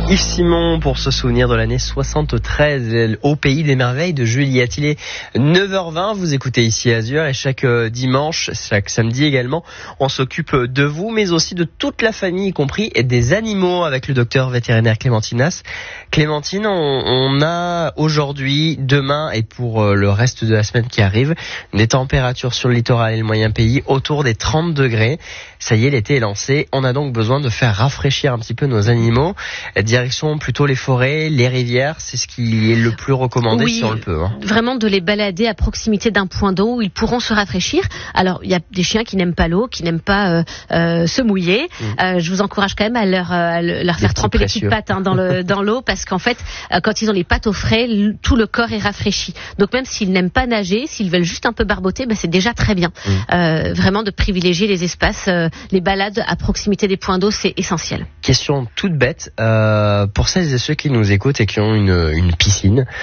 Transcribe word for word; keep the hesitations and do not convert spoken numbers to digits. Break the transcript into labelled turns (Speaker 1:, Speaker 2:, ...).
Speaker 1: Yves Simon pour se souvenir de l'année soixante-treize au Pays des Merveilles de Juliette. Il est neuf heures vingt, vous écoutez ici Azur et chaque dimanche, chaque samedi également, on s'occupe de vous mais aussi de toute la famille, y compris des animaux avec le docteur vétérinaire Clémentine Nas. Clémentine, on, on a aujourd'hui, demain et pour le reste de la semaine qui arrive, des températures sur le littoral et le moyen pays autour des trente degrés. Ça y est, l'été est lancé. On a donc besoin de faire rafraîchir un petit peu nos animaux. Direction plutôt les forêts, les rivières, c'est ce qui est le plus recommandé
Speaker 2: oui,
Speaker 1: si on le peut. Hein.
Speaker 2: Vraiment de les balader à proximité d'un point d'eau où ils pourront se rafraîchir. Alors il y a des chiens qui n'aiment pas l'eau, qui n'aiment pas euh, euh, se mouiller. Mmh. Euh, je vous encourage quand même à leur, à leur faire tremper les petites pattes hein, dans, le, dans l'eau parce qu'en fait, euh, quand ils ont les pattes au frais, tout le corps est rafraîchi. Donc même s'ils n'aiment pas nager, s'ils veulent juste un peu barboter, ben, c'est déjà très bien. Mmh. Euh, vraiment de privilégier les espaces, euh, les balades à proximité des points d'eau, c'est essentiel.
Speaker 1: Question toute bête. Euh, pour celles et ceux qui nous écoutent et qui ont une, une piscine,